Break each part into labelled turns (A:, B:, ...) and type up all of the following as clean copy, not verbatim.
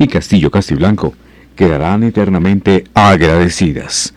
A: y Castillo Castiblanco quedarán eternamente agradecidas.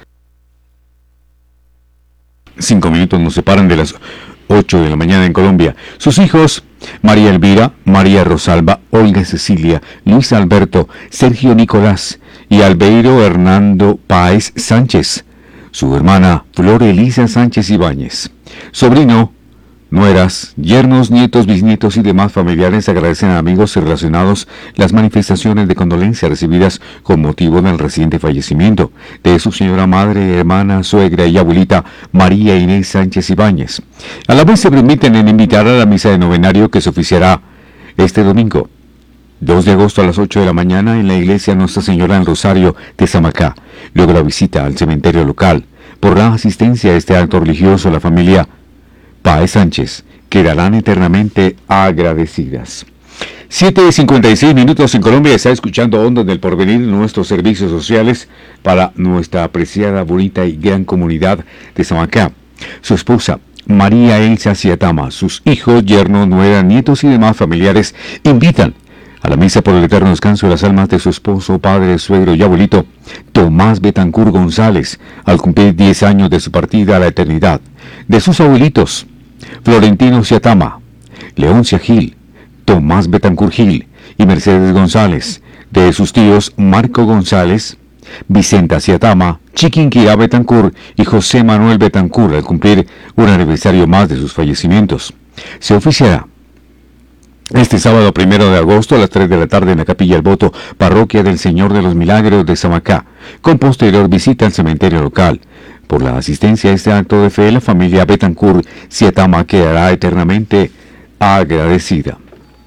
A: 5 minutos nos separan de las 8 de la mañana en Colombia. Sus hijos, María Elvira, María Rosalba, Olga Cecilia, Luis Alberto, Sergio Nicolás y Albeiro Hernando Páez Sánchez. Su hermana, Flor Elisa Sánchez Ibáñez. Sobrino, nueras, yernos, nietos, bisnietos y demás familiares agradecen a amigos y relacionados las manifestaciones de condolencia recibidas con motivo del reciente fallecimiento de su señora madre, hermana, suegra y abuelita María Inés Sánchez Ibáñez. A la vez se permiten invitar a la misa de novenario que se oficiará este domingo, 2 de agosto a las 8 de la mañana en la iglesia Nuestra Señora en Rosario de Samacá. Luego la visita al cementerio local. Por la asistencia a este acto religioso, la familia Páez Sánchez quedarán eternamente agradecidas. 7:56 minutos en Colombia. Está escuchando Ondas del Porvenir, nuestros servicios sociales para nuestra apreciada, bonita y gran comunidad de Samacá. Su esposa, María Elsa Ciatama, sus hijos, yernos, nuera, nietos y demás familiares invitan a la misa por el eterno descanso de las almas de su esposo, padre, suegro y abuelito, Tomás Betancur González, al cumplir 10 años de su partida a la eternidad, de sus abuelitos, Florentino Ciatama, Leoncia Gil, Tomás Betancur Gil y Mercedes González, de sus tíos Marco González, Vicenta Ciatama, Chiquinquirá Betancur y José Manuel Betancur, al cumplir un aniversario más de sus fallecimientos. Se oficiará este sábado 1 de agosto a las 3 de la tarde en la Capilla El Voto, Parroquia del Señor de los Milagros de Samacá, con posterior visita al cementerio local. Por la asistencia a este acto de fe, la familia Betancur Ciatama quedará eternamente agradecida.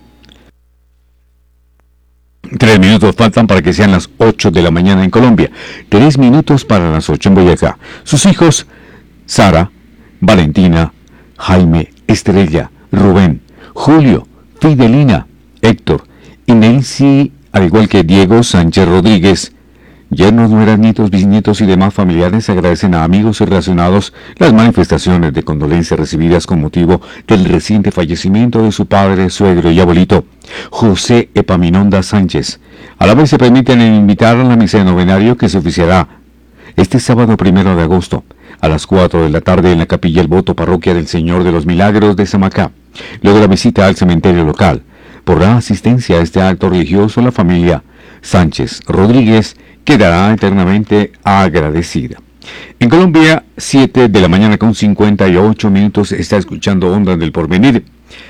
A: 3 minutos faltan para que sean las 8 de la mañana en Colombia. 3 minutos para las 8 en Boyacá. Sus hijos, Sara, Valentina, Jaime, Estrella, Rubén, Julio, Fidelina, Héctor y Nancy, al igual que Diego Sánchez Rodríguez. Yernos, nueras, nietos, bisnietos y demás familiares agradecen a amigos y relacionados las manifestaciones de condolencia recibidas con motivo del reciente fallecimiento de su padre, suegro y abuelito, José Epaminonda Sánchez. A la vez se permiten invitar a la misa de novenario que se oficiará este sábado 1 de agosto a las 4 de la tarde en la Capilla El Voto, Parroquia del Señor de los Milagros de Samacá. Luego la visita al cementerio local. Por la asistencia a este acto religioso, la familia Sánchez Rodríguez quedará eternamente agradecida. En Colombia, 7 de la mañana con 58 minutos, está escuchando Ondas del Porvenir.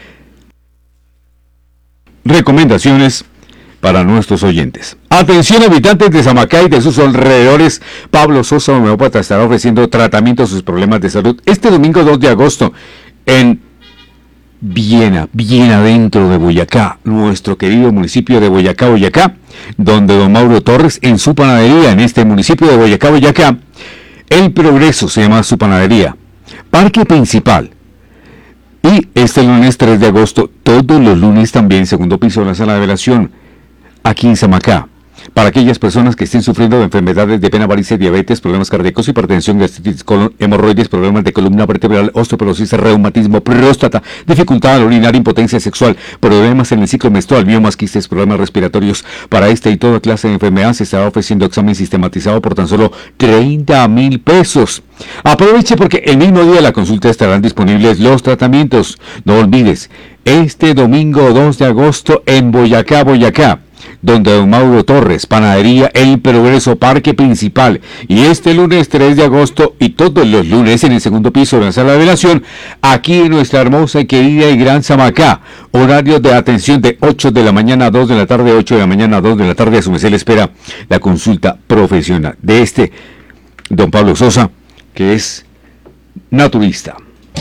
A: Recomendaciones para nuestros oyentes. Atención, habitantes de Samacá y de sus alrededores. Pablo Sosa, homeópata, estará ofreciendo tratamiento a sus problemas de salud este domingo 2 de agosto en bien adentro de Boyacá, nuestro querido municipio de Boyacá, donde don Mauro Torres, en su panadería, en este municipio de Boyacá, El Progreso se llama su panadería, Parque Principal. Y este lunes 3 de agosto, todos los lunes también, segundo piso de la sala de velación, aquí en Samacá. Para aquellas personas que estén sufriendo de enfermedades de pena, varices, diabetes, problemas cardíacos, hipertensión, gastritis, colon, hemorroides, problemas de columna vertebral, osteoporosis, reumatismo, próstata, dificultad al orinar, impotencia sexual, problemas en el ciclo menstrual, miomas, quistes, problemas respiratorios. Para esta y toda clase de enfermedad se estará ofreciendo examen sistematizado por tan solo 30,000 pesos. Aproveche porque el mismo día de la consulta estarán disponibles los tratamientos. No olvides, este domingo 2 de agosto en Boyacá, donde don Mauro Torres, panadería El Progreso, Parque Principal, y este lunes 3 de agosto y todos los lunes en el segundo piso de la sala de velación, aquí en nuestra hermosa y querida y gran Samacá. Horario de atención de 8 de la mañana a 2 de la tarde, 8 de la mañana a 2 de la tarde. A su merced le espera la consulta profesional de don Pablo Sosa, que es naturista.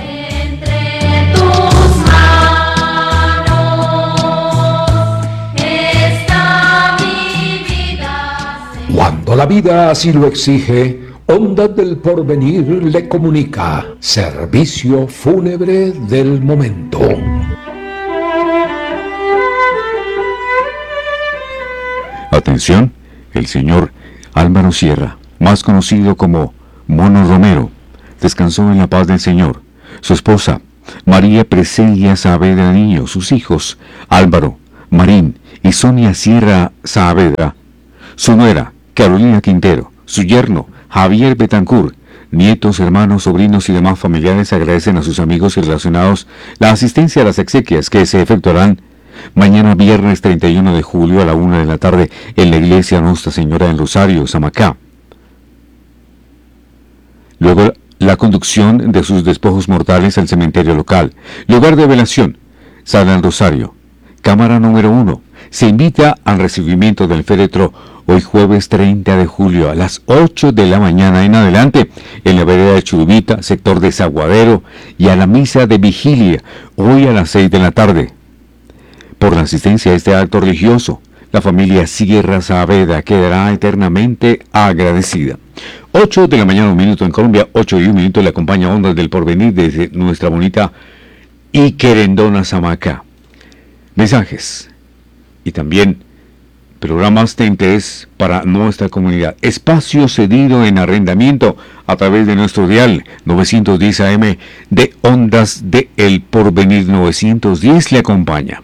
B: Cuando la vida así lo exige, Ondas del Porvenir le comunica servicio fúnebre del momento.
A: Atención, el señor Álvaro Sierra, más conocido como Mono Romero, descansó en la paz del Señor. Su esposa, María Preselia Saavedra Niño, sus hijos, Álvaro, Marín y Sonia Sierra Saavedra, su nuera, Carolina Quintero, su yerno, Javier Betancourt, nietos, hermanos, sobrinos y demás familiares agradecen a sus amigos y relacionados la asistencia a las exequias que se efectuarán mañana viernes 31 de julio a la 1 de la tarde en la iglesia Nuestra Señora del Rosario, Samacá. Luego, la conducción de sus despojos mortales al cementerio local. Lugar de velación, Sala del Rosario. Cámara número 1. Se invita al recibimiento del féretro hoy jueves 30 de julio a las 8 de la mañana en adelante en la vereda de Churubita, sector Desaguadero, y a la misa de vigilia hoy a las 6 de la tarde. Por la asistencia a este acto religioso, la familia Sierra Saavedra quedará eternamente agradecida. 8 de la mañana, 1 minuto en Colombia, 8 y 1 minuto le acompaña Ondas del Porvenir desde nuestra bonita y querendona Samacá. Mensajes y también programas de interés para nuestra comunidad. Espacio cedido en arrendamiento a través de nuestro dial 910 AM de Ondas de El Porvenir. 910 le acompaña.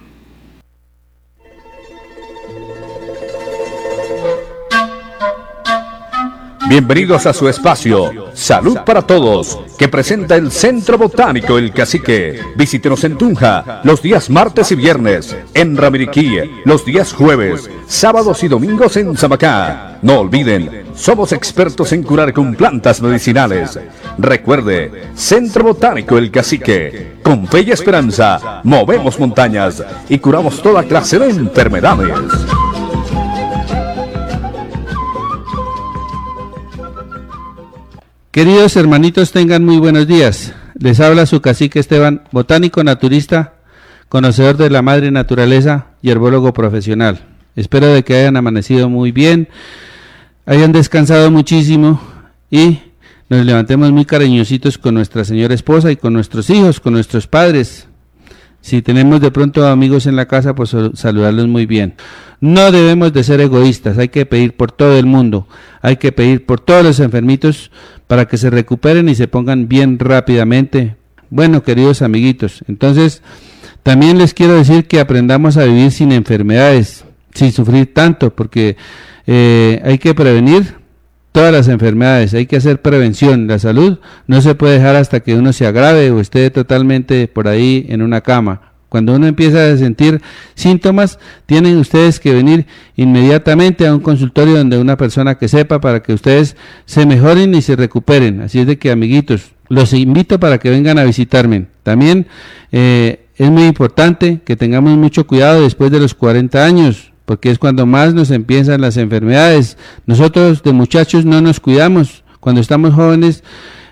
B: Bienvenidos a su espacio Salud para Todos, que presenta el Centro Botánico El Cacique. Visítenos en Tunja los días martes y viernes, en Ramiriquí los días jueves, sábados y domingos en Samacá. No olviden, somos expertos en curar con plantas medicinales. Recuerde, Centro Botánico El Cacique. Con fe y esperanza, movemos montañas y curamos toda clase de enfermedades.
C: Queridos hermanitos, tengan muy buenos días. Les habla su cacique Esteban, botánico naturista, conocedor de la madre naturaleza y herbólogo profesional. Espero de que hayan amanecido muy bien, hayan descansado muchísimo y nos levantemos muy cariñositos con nuestra señora esposa y con nuestros hijos, con nuestros padres. Si tenemos de pronto amigos en la casa, pues saludarlos muy bien. No debemos de ser egoístas, hay que pedir por todo el mundo, hay que pedir por todos los enfermitos para que se recuperen y se pongan bien rápidamente. Bueno, queridos amiguitos, entonces también les quiero decir que aprendamos a vivir sin enfermedades, sin sufrir tanto, porque hay que prevenir todas las enfermedades, hay que hacer prevención. La salud no se puede dejar hasta que uno se agrave o esté totalmente por ahí en una cama. Cuando uno empieza a sentir síntomas, tienen ustedes que venir inmediatamente a un consultorio donde una persona que sepa para que ustedes se mejoren y se recuperen. Así es de que, amiguitos, los invito para que vengan a visitarme. También es muy importante que tengamos mucho cuidado después de los 40 años, porque es cuando más nos empiezan las enfermedades. Nosotros de muchachos no nos cuidamos. Cuando estamos jóvenes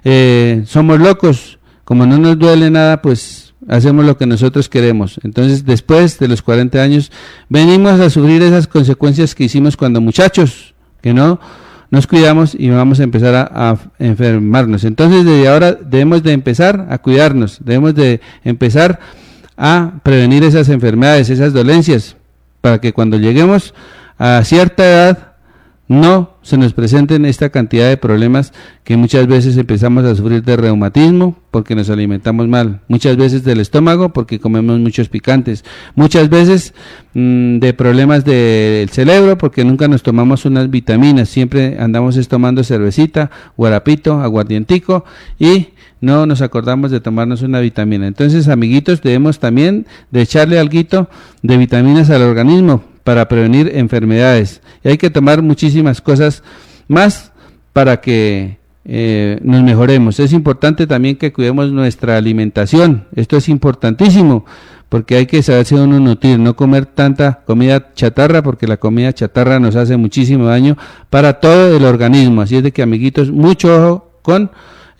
C: somos locos. Como no nos duele nada, pues hacemos lo que nosotros queremos. Entonces, después de los 40 años, venimos a sufrir esas consecuencias que hicimos cuando muchachos, que no nos cuidamos y vamos a empezar a enfermarnos. Entonces, desde ahora debemos de empezar a cuidarnos, debemos de empezar a prevenir esas enfermedades, esas dolencias, para que cuando lleguemos a cierta edad no se nos presenten esta cantidad de problemas que muchas veces empezamos a sufrir de reumatismo porque nos alimentamos mal, muchas veces del estómago porque comemos muchos picantes, muchas veces de problemas del cerebro porque nunca nos tomamos unas vitaminas, siempre andamos tomando cervecita, guarapito, aguardientico y no nos acordamos de tomarnos una vitamina. Entonces, amiguitos, debemos también de echarle alguito de vitaminas al organismo para prevenir enfermedades. Y hay que tomar muchísimas cosas más para que nos mejoremos. Es importante también que cuidemos nuestra alimentación. Esto es importantísimo porque hay que saberse uno nutrir, no comer tanta comida chatarra porque la comida chatarra nos hace muchísimo daño para todo el organismo. Así es de que, amiguitos, mucho ojo con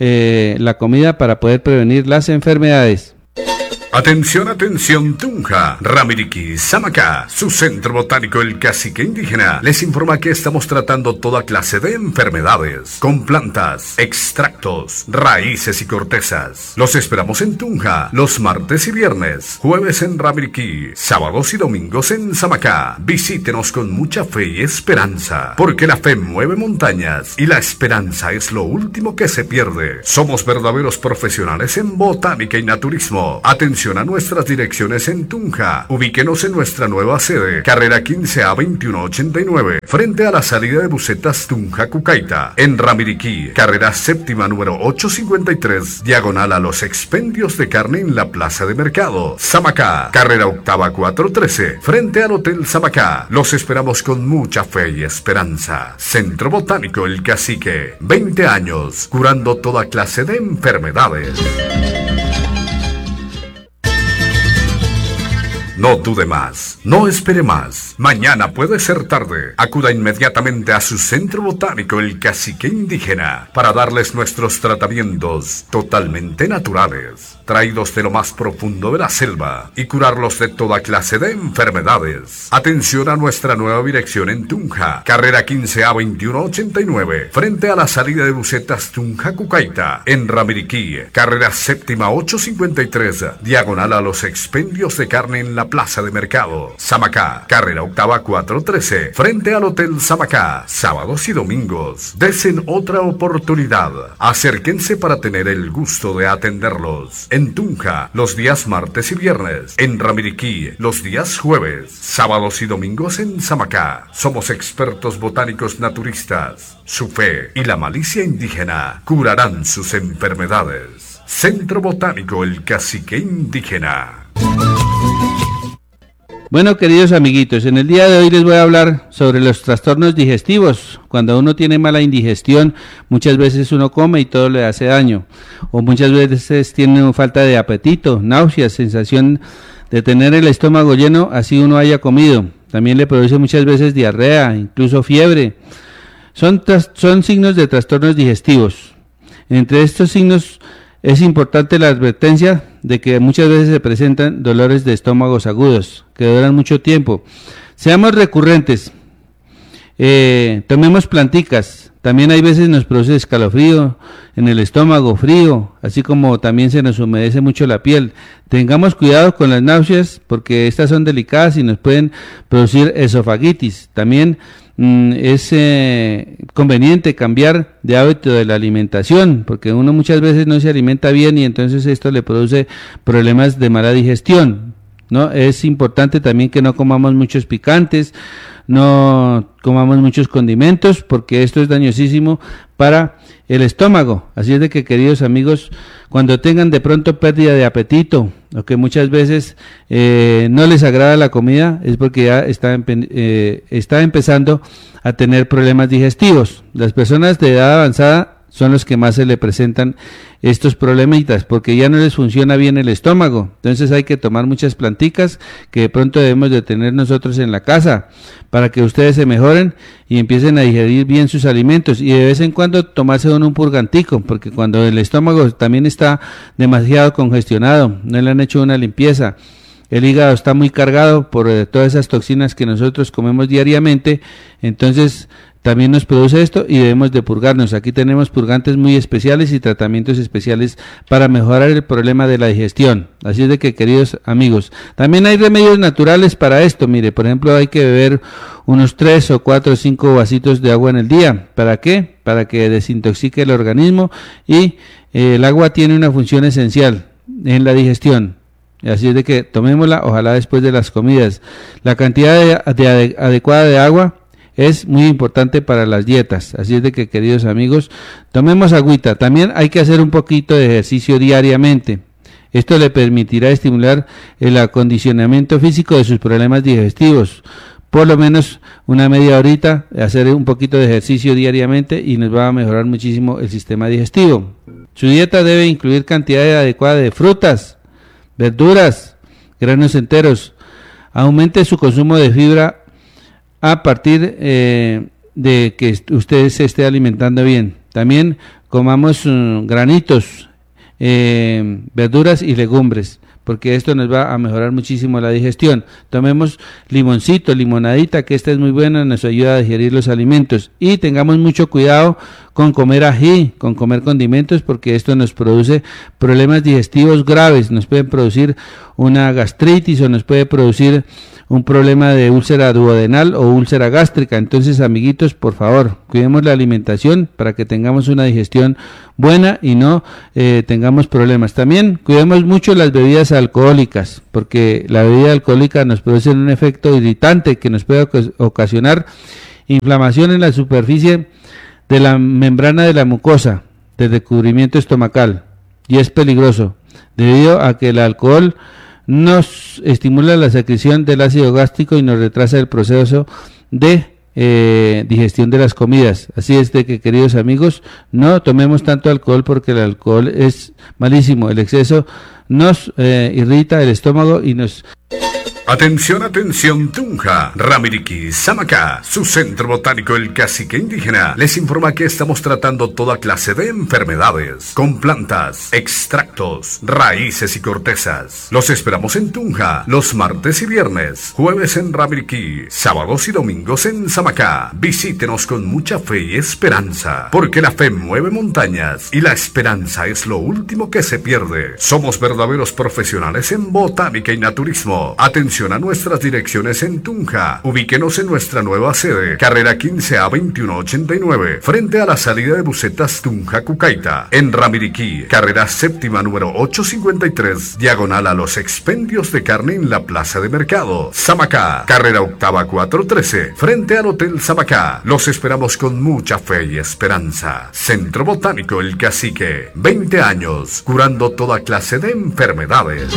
C: la comida para poder prevenir las enfermedades.
B: Atención, atención, Tunja, Ramiriquí, Samacá, su centro botánico El Cacique Indígena les informa que estamos tratando toda clase de enfermedades con plantas, extractos, raíces y cortezas. Los esperamos en Tunja los martes y viernes, jueves en Ramiriquí, sábados y domingos en Samacá. Visítenos con mucha fe y esperanza, porque la fe mueve montañas y la esperanza es lo último que se pierde. Somos verdaderos profesionales en botánica y naturismo. Atención, Atención a nuestras direcciones en Tunja. Ubíquenos en nuestra nueva sede, carrera 15A 2189, frente a la salida de Bucetas Tunja Cucaita. En Ramiriquí, carrera séptima número 853, diagonal a los expendios de carne en la plaza de mercado. Samacá, carrera octava 413, frente al Hotel Samacá. Los esperamos con mucha fe y esperanza. Centro Botánico El Cacique, 20 años, curando toda clase de enfermedades. No dude más, no espere más. Mañana puede ser tarde. Acuda inmediatamente a su Centro Botánico El Cacique Indígena para darles nuestros tratamientos totalmente naturales, traídos de lo más profundo de la selva, y curarlos de toda clase de enfermedades. Atención a nuestra nueva dirección en Tunja, carrera 15A 2189, frente a la salida de Bucetas Tunja Cucaita. En Ramiriquí, carrera séptima 853, diagonal a los expendios de carne en la plaza de mercado. Samacá, carrera octava 413, frente al Hotel Samacá. Sábados y domingos, desen otra oportunidad. Acérquense para tener el gusto de atenderlos. En Tunja, los días martes y viernes. En Ramiriquí, los días jueves. Sábados y domingos en Samacá. Somos expertos botánicos naturistas. Su fe y la malicia indígena curarán sus enfermedades. Centro Botánico El Cacique Indígena.
C: Bueno, queridos amiguitos, en el día de hoy les voy a hablar sobre los trastornos digestivos. Cuando uno tiene mala indigestión, muchas veces uno come y todo le hace daño. O muchas veces tiene falta de apetito, náuseas, sensación de tener el estómago lleno, así uno haya comido. También le produce muchas veces diarrea, incluso fiebre. Son signos de trastornos digestivos. Entre estos signos es importante la advertencia de que muchas veces se presentan dolores de estómagos agudos, que duran mucho tiempo. Seamos recurrentes, tomemos planticas. También hay veces nos produce escalofrío en el estómago, frío, así como también se nos humedece mucho la piel. Tengamos cuidado con las náuseas, porque estas son delicadas y nos pueden producir esofagitis. También es conveniente cambiar de hábito de la alimentación, porque uno muchas veces no se alimenta bien y entonces esto le produce problemas de mala digestión, ¿no? Es importante también que no comamos muchos picantes, no comamos muchos condimentos, porque esto es dañosísimo para el estómago. Así es de que, queridos amigos, cuando tengan de pronto pérdida de apetito, o que muchas veces no les agrada la comida, es porque ya está empezando a tener problemas digestivos. Las personas de edad avanzada son los que más se le presentan estos problemitas, porque ya no les funciona bien el estómago. Entonces hay que tomar muchas planticas que de pronto debemos de tener nosotros en la casa, para que ustedes se mejoren y empiecen a digerir bien sus alimentos, y de vez en cuando tomarse un purgantico, porque cuando el estómago también está demasiado congestionado, no le han hecho una limpieza, el hígado está muy cargado por todas esas toxinas que nosotros comemos diariamente, entonces también nos produce esto y debemos de purgarnos. Aquí tenemos purgantes muy especiales y tratamientos especiales para mejorar el problema de la digestión. Así es de que, queridos amigos, también hay remedios naturales para esto. Mire, por ejemplo, hay que beber unos 3 o 4 o 5 vasitos de agua en el día. ¿Para qué? Para que desintoxique el organismo, y el agua tiene una función esencial en la digestión. Así es de que tomémosla, ojalá después de las comidas. La cantidad adecuada de agua es muy importante para las dietas. Así es de que, queridos amigos, tomemos agüita. También hay que hacer un poquito de ejercicio diariamente. Esto le permitirá estimular el acondicionamiento físico de sus problemas digestivos. Por lo menos una media horita, hacer un poquito de ejercicio diariamente, y nos va a mejorar muchísimo el sistema digestivo. Su dieta debe incluir cantidad adecuada de frutas, verduras, granos enteros. Aumente su consumo de fibra a partir de que usted se esté alimentando bien. También comamos granitos, verduras y legumbres, porque esto nos va a mejorar muchísimo la digestión. Tomemos limoncito, limonadita, que esta es muy buena, nos ayuda a digerir los alimentos. Y tengamos mucho cuidado con comer ají, con comer condimentos, porque esto nos produce problemas digestivos graves. Nos pueden producir una gastritis, o nos puede producir un problema de úlcera duodenal o úlcera gástrica. Entonces, amiguitos, por favor, cuidemos la alimentación para que tengamos una digestión buena y no tengamos problemas. También cuidemos mucho las bebidas alcohólicas, porque la bebida alcohólica nos produce un efecto irritante que nos puede ocasionar inflamación en la superficie de la membrana de la mucosa del recubrimiento estomacal, y es peligroso debido a que el alcohol nos estimula la secreción del ácido gástrico y nos retrasa el proceso de digestión de las comidas. Así es de que, queridos amigos, no tomemos tanto alcohol, porque el alcohol es malísimo. El exceso nos irrita el estómago y nos...
B: Atención, atención, Tunja, Ramiriquí, Samacá, su centro botánico El Cacique Indígena les informa que estamos tratando toda clase de enfermedades con plantas, extractos, raíces y cortezas. Los esperamos en Tunja los martes y viernes, jueves en Ramiriquí, sábados y domingos en Samacá. Visítenos con mucha fe y esperanza, porque la fe mueve montañas y la esperanza es lo último que se pierde. Somos verdaderos profesionales en botánica y naturismo. Atención a nuestras direcciones en Tunja. Ubíquenos en nuestra nueva sede, carrera 15A 2189, frente a la salida de busetas Tunja Cucaita. En Ramiriquí, carrera séptima número 853, diagonal a los expendios de carne en la plaza de mercado. Samacá, carrera octava 413, frente al Hotel Samacá. Los esperamos con mucha fe y esperanza. Centro Botánico El Cacique, 20 años, curando toda clase de enfermedades.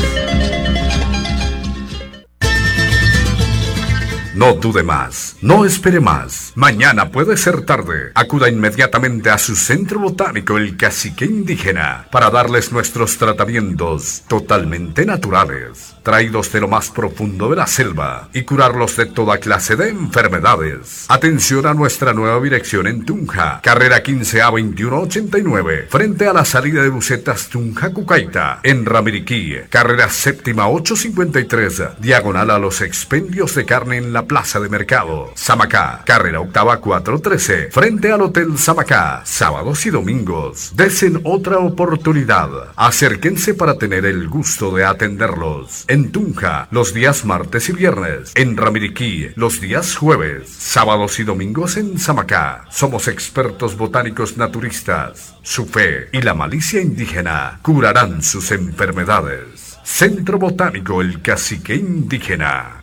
B: No dude más, no espere más. Mañana puede ser tarde. Acuda inmediatamente a su centro botánico El Cacique Indígena para darles nuestros tratamientos totalmente naturales, traídos de lo más profundo de la selva, y curarlos de toda clase de enfermedades. Atención a nuestra nueva dirección en Tunja, carrera 15A 2189, frente a la salida de busetas Tunja Cucaita. En Ramiriquí, carrera séptima 853, diagonal a los expendios de carne en la plaza de mercado. Samacá, carrera octava 413, frente al Hotel Samacá, sábados y domingos. Desen otra oportunidad. Acérquense para tener el gusto de atenderlos. En Tunja, los días martes y viernes. En Ramiriquí, los días jueves. Sábados y domingos en Samacá. Somos expertos botánicos naturistas. Su fe y la malicia indígena curarán sus enfermedades. Centro Botánico El Cacique Indígena.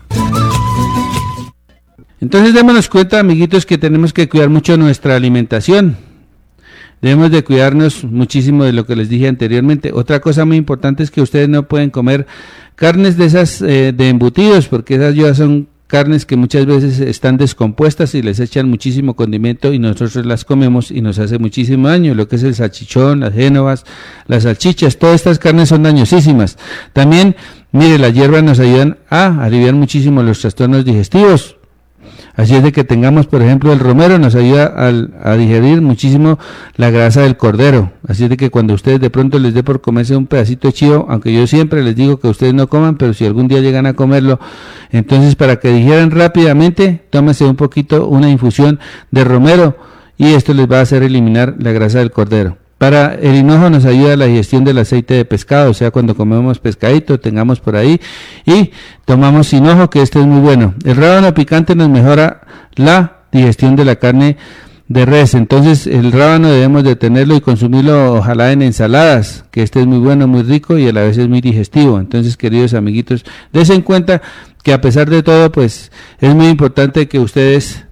C: Entonces démonos cuenta, amiguitos, que tenemos que cuidar mucho nuestra alimentación. Debemos de cuidarnos muchísimo de lo que les dije anteriormente. Otra cosa muy importante es que ustedes no pueden comer carnes de esas de embutidos, porque esas ya son carnes que muchas veces están descompuestas y les echan muchísimo condimento y nosotros las comemos y nos hace muchísimo daño. Lo que es el salchichón, las génovas, las salchichas, todas estas carnes son dañosísimas. También, mire, las hierbas nos ayudan a aliviar muchísimo los trastornos digestivos. Así es de que tengamos, por ejemplo, el romero nos ayuda a digerir muchísimo la grasa del cordero. Así es de que cuando ustedes de pronto les dé por comerse un pedacito de chivo, aunque yo siempre les digo que ustedes no coman, pero si algún día llegan a comerlo, entonces para que digieran rápidamente, tómense un poquito, una infusión de romero, y esto les va a hacer eliminar la grasa del cordero. Para el hinojo nos ayuda la digestión del aceite de pescado, o sea, cuando comemos pescadito, tengamos por ahí, y tomamos hinojo, que este es muy bueno. El rábano picante nos mejora la digestión de la carne de res, entonces el rábano debemos de tenerlo y consumirlo, ojalá en ensaladas, que este es muy bueno, muy rico y a la vez es muy digestivo. Entonces, queridos amiguitos, dense en cuenta que a pesar de todo, pues es muy importante que ustedes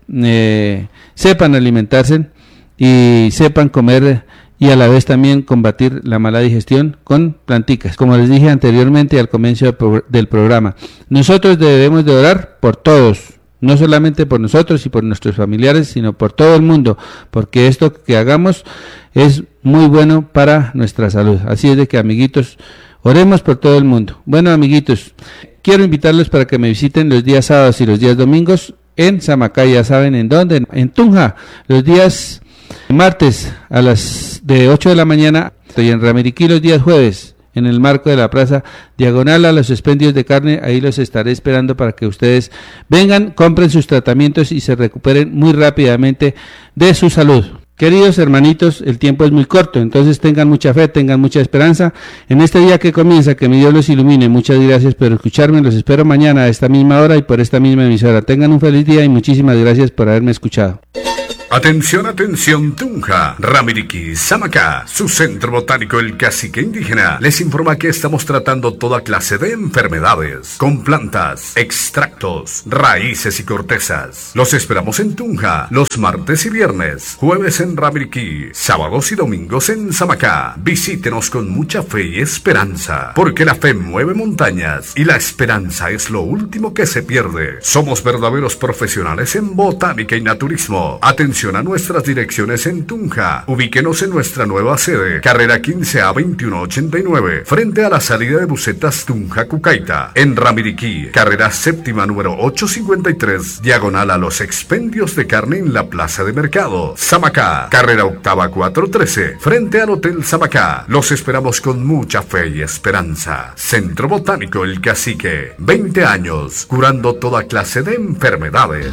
C: sepan alimentarse y sepan comer, y a la vez también combatir la mala digestión con planticas. Como les dije anteriormente al comienzo del programa, nosotros debemos de orar por todos, no solamente por nosotros y por nuestros familiares, sino por todo el mundo, porque esto que hagamos es muy bueno para nuestra salud. Así es de que, amiguitos, oremos por todo el mundo. Bueno, amiguitos, quiero invitarlos para que me visiten los días sábados y los días domingos en Samacá, ya saben en dónde, en Tunja, los días martes a las de 8 de la mañana y en Ramiriquí los días jueves en el marco de la plaza, diagonal a los expendios de carne. Ahí los estaré esperando para que ustedes vengan, compren sus tratamientos y se recuperen muy rápidamente de su salud. Queridos hermanitos, el tiempo es muy corto, entonces tengan mucha fe, tengan mucha esperanza. En este día que comienza, que mi Dios los ilumine. Muchas gracias por escucharme, los espero mañana a esta misma hora y por esta misma emisora. Tengan un feliz día y muchísimas gracias por haberme escuchado.
B: Atención, atención, Tunja, Ramiriquí, Samacá, su centro botánico El Cacique Indígena les informa que estamos tratando toda clase de enfermedades con plantas, extractos, raíces y cortezas. Los esperamos en Tunja los martes y viernes, jueves en Ramiriquí, sábados y domingos en Samacá. Visítenos con mucha fe y esperanza, porque la fe mueve montañas y la esperanza es lo último que se pierde. Somos verdaderos profesionales en botánica y naturismo. Atención a nuestras direcciones en Tunja. Ubíquenos en nuestra nueva sede, carrera 15A 2189, frente a la salida de busetas Tunja Cucaita. En Ramiriquí, carrera séptima número 853, diagonal a los expendios de carne en la plaza de mercado. Samacá, carrera octava 413, frente al Hotel Samacá. Los esperamos con mucha fe y esperanza. Centro Botánico El Cacique, 20 años, curando toda clase de enfermedades.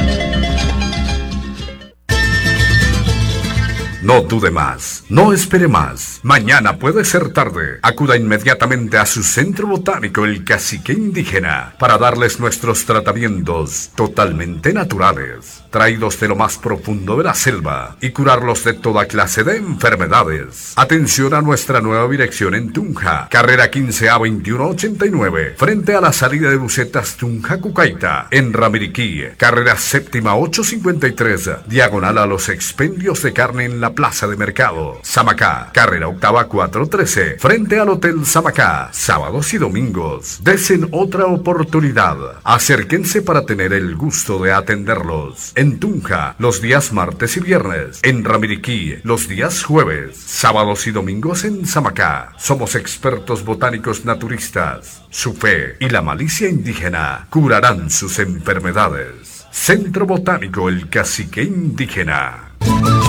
B: No dude más, no espere más. Mañana puede ser tarde. Acuda inmediatamente a su centro botánico El Cacique Indígena para darles nuestros tratamientos totalmente naturales, traídos de lo más profundo de la selva y curarlos de toda clase de enfermedades. Atención a nuestra nueva dirección en Tunja, carrera 15A 2189, frente a la salida de busetas Tunja Cucaita. En Ramiriquí, carrera séptima 853, diagonal a los expendios de carne en la plaza de mercado. Samacá, carrera octava 413, frente al Hotel Samacá, sábados y domingos. Desen otra oportunidad. Acérquense para tener el gusto de atenderlos. En Tunja, los días martes y viernes. En Ramiriquí, los días jueves. Sábados y domingos en Samacá. Somos expertos botánicos naturistas. Su fe y la malicia indígena curarán sus enfermedades. Centro Botánico El Cacique Indígena.